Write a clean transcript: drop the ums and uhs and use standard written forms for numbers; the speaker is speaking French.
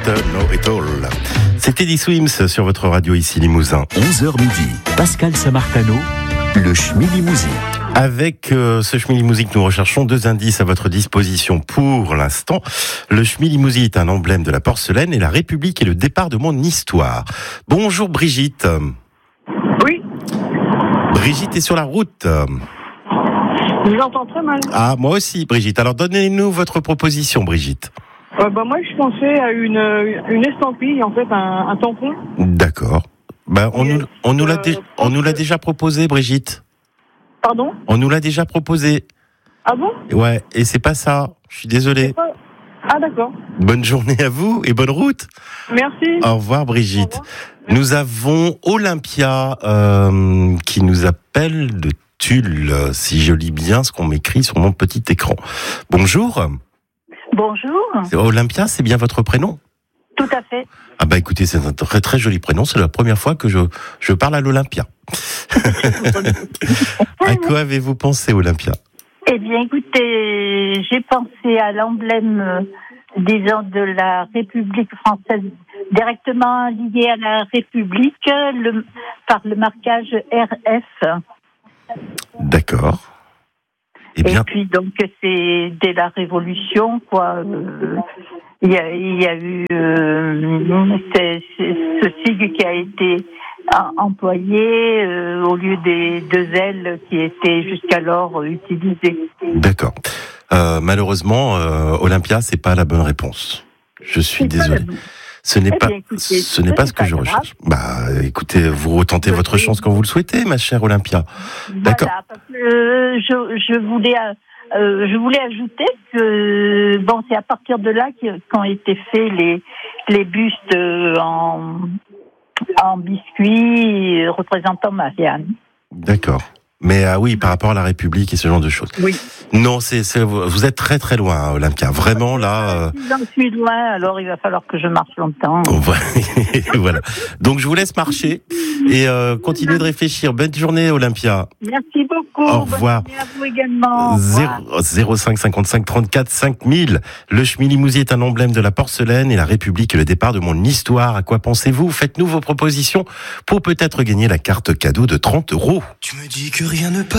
Mr. Know-It-All. C'est Teddy Swims sur votre radio ici Limousin. 11h midi, Pascal Samartano, le Schmillimousin. Avec ce Schmillimousin, nous recherchons 2 indices à votre disposition pour l'instant. Le Schmillimousin est un emblème de la porcelaine et la République est le départ de mon histoire. Bonjour Brigitte. Oui. Brigitte est sur la route. Je vous entends très mal. Ah, moi aussi Brigitte. Alors donnez-nous votre proposition Brigitte. Moi, je pensais à une estampille, en fait, un tampon. D'accord. On nous l'a déjà proposé Brigitte. Pardon ? On nous l'a déjà proposé. Ah bon ? Ouais, et c'est pas ça. Je suis désolé. Ah d'accord. Bonne journée à vous et bonne route. Merci. Au revoir Brigitte. Au revoir. Nous avons Olympia qui nous appelle de Tulle, si je lis bien ce qu'on m'écrit sur mon petit écran. Bonjour. Bonjour. Olympia, c'est bien votre prénom ? Tout à fait. Ah bah écoutez, c'est un très très joli prénom. C'est la première fois que je parle à l'Olympia. À quoi avez-vous pensé, Olympia ? Eh bien, écoutez, j'ai pensé à l'emblème, disons, de la République française, directement lié à la République, par le marquage RF. D'accord. Eh bien. Et puis, donc, c'est dès la Révolution, quoi. Il y a eu ce sigle qui a été employé au lieu des 2 L qui étaient jusqu'alors utilisés. D'accord. Malheureusement, Olympia, c'est pas la bonne réponse. Je suis désolé. Ce n'est pas ce que je recherche. Écoutez, vous retentez votre chance quand vous le souhaitez, ma chère Olympia. D'accord. Voilà, parce que je voulais ajouter que c'est à partir de là qu'ont été faits les bustes en biscuits représentant Marianne. D'accord. Mais oui, par rapport à la République et ce genre de choses. Oui. Non, vous êtes très très loin, Olympia. Vraiment là. Si j'en suis loin, alors il va falloir que je marche longtemps. Voilà. Donc je vous laisse marcher et continuez de réfléchir. Bonne journée, Olympia. Merci beaucoup. Au revoir. Bonne journée à vous également. 05 55 34 5000. Le Schmillimousin est un emblème de la porcelaine et la République est le départ de mon histoire. À quoi pensez-vous ? Faites-nous vos propositions pour peut-être gagner la carte cadeau de 30 €. Tu me dis que rien ne passe.